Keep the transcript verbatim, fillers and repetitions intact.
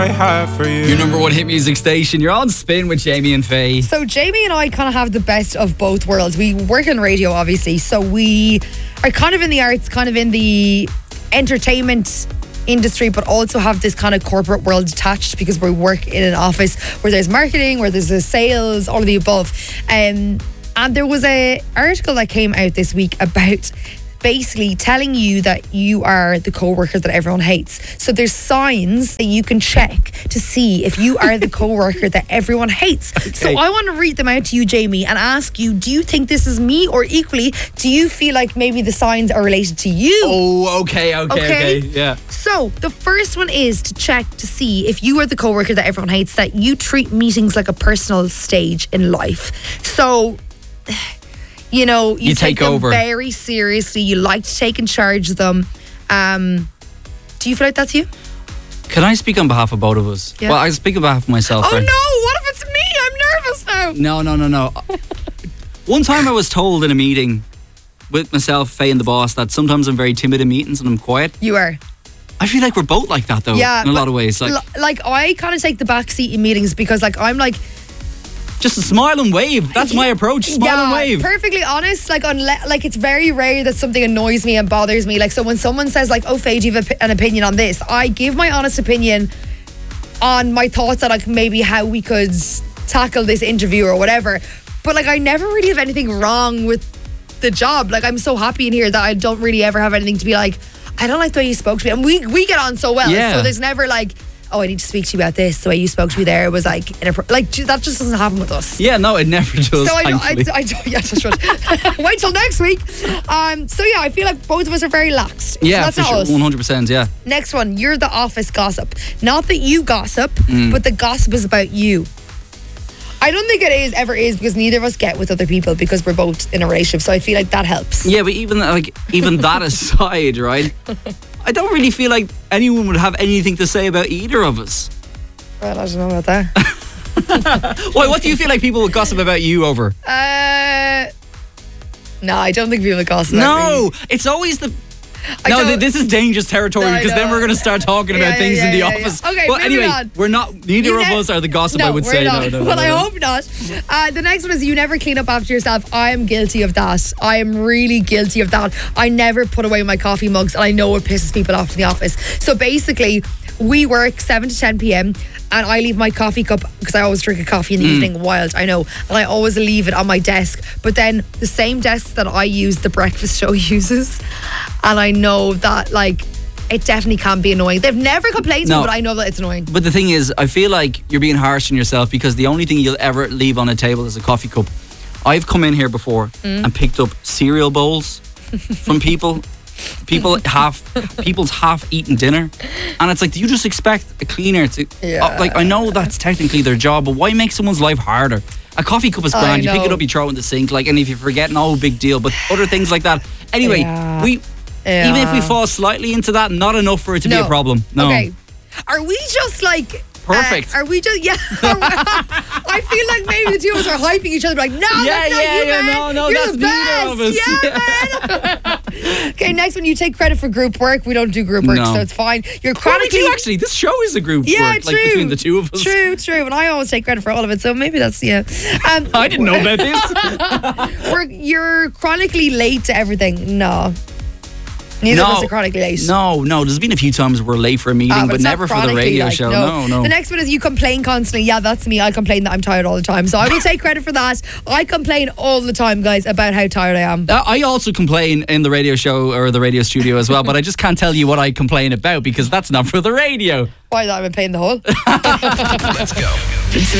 I have for you. Your number one hit music station. You're on Spin with Jamie and Faye. So Jamie and I kind of have the best of both worlds. We work in radio, obviously, so we are kind of in the arts, kind of in the entertainment industry, but also have this kind of corporate world attached because we work in an office where there's marketing, where there's a sales, all of the above. Um, and there was a article that came out this week about basically telling you that you are the co-worker that everyone hates. So there's signs that you can check to see if you are the co-worker that everyone hates. Okay. So I want to read them out to you, Jamie, and ask you, do you think this is me, or equally, do you feel like maybe the signs are related to you? Oh, okay, okay, okay, okay, yeah. So the first one is to check to see if you are the co-worker that everyone hates, that you treat meetings like a personal stage in life. So... You know, you, you take, take them over very seriously. You like to take in charge of them. Um, do you feel like that's you? Can I speak on behalf of both of us? Yeah. Well, I speak on behalf of myself. Oh right? no, what if it's me? I'm nervous now. No, no, no, no. One time I was told in a meeting with myself, Faye and the boss, that sometimes I'm very timid in meetings and I'm quiet. You are. I feel like we're both like that though, yeah, in a lot of ways. Like, l- like I kind of take the back seat in meetings because like I'm like... Just a smile and wave. That's my approach. Smile yeah, and wave. Perfectly honest. Like, unle- like it's very rare that something annoys me and bothers me. Like, so when someone says, like, "Oh, Faye, do you have a, an opinion on this?" I give my honest opinion on my thoughts on like maybe how we could tackle this interview or whatever. But like, I never really have anything wrong with the job. Like, I'm so happy in here that I don't really ever have anything to be like, I don't like the way you spoke to me. And we we get on so well. Yeah. So there's never like, oh, I need to speak to you about this. The way you spoke to me there was like, inappro- like that just doesn't happen with us. Yeah, no, it never does. So I don't, I, thankfully. I don't, yeah, just wait till next week. Um, so yeah, I feel like both of us are very laxed. Yeah, so that's for not sure, us. one hundred percent, yeah. Next one, you're the office gossip. Not that you gossip, Mm. but the gossip is about you. I don't think it is ever is because neither of us get with other people because we're both in a relationship. So I feel like that helps. Yeah, but even like even that aside, right? I don't really feel like anyone would have anything to say about either of us. Well, I don't know about that. Why? What do you feel like people would gossip about you over? Uh, no, I don't think people gossip about No, me. it's always the. I No, don't- th- this is dangerous territory No, I because then know. we're going to start talking Yeah, about yeah, things yeah, in the yeah, yeah. office. Okay, but moving anyway, on. we're not. Neither You of ne- us are the gossip. No, I would we're say not. no, no, no. Well, no, I no. hope not. Uh, the next one is you never clean up after yourself. I am guilty of that. I am really guilty of that. I never put away my coffee mugs, and I know it pisses people off in the office. So basically, we work seven to ten p.m. and I leave my coffee cup because I always drink a coffee in the Mm. evening. Wild, I know, and I always leave it on my desk. But then the same desk that I use, the breakfast show uses, and I know that like. It definitely can be annoying. They've never complained to No. me, but I know that it's annoying. But the thing is, I feel like you're being harsh on yourself because the only thing you'll ever leave on a table is a coffee cup. I've come in here before Mm. and picked up cereal bowls from people. People half, people's half-eaten dinner, and it's like, do you just expect a cleaner to? Yeah. Uh, like, I know that's technically their job, but why make someone's life harder? A coffee cup is I grand. You pick it know. up, you throw it in the sink. Like, and if you forget, no big deal. But other things like that. Anyway, Yeah. we. Yeah. Even if we fall slightly into that, not enough for it to be No. a problem. No. Okay. Are we just like Perfect. Uh, are we just yeah? I feel like maybe the two of us are hyping each other like, no, Yeah, that's not yeah, you, yeah, man. no, no, You're that's the neither of us. best. Yeah, man. Okay, next one, you take credit for group work. We don't do group work, No. so it's fine. You're Well, we chronically do actually. This show is a group yeah, work, true. like between the two of us. True, true. And I always take credit for all of it, so maybe that's yeah. Um, I didn't know about this. we're, you're chronically late to everything. No. Neither of us are chronically late. No, no. There's been a few times we're late for a meeting, Ah, but it's not never for the chronically, radio like, show. No, no. The next one is you complain constantly. Yeah, that's me. I complain that I'm tired all the time. So I will take credit for that. I complain all the time, guys, about how tired I am. Uh, I also complain in the radio show or the radio studio as well, but I just can't tell you what I complain about because that's not for the radio. Why that I'm a pain in the hole. Let's go.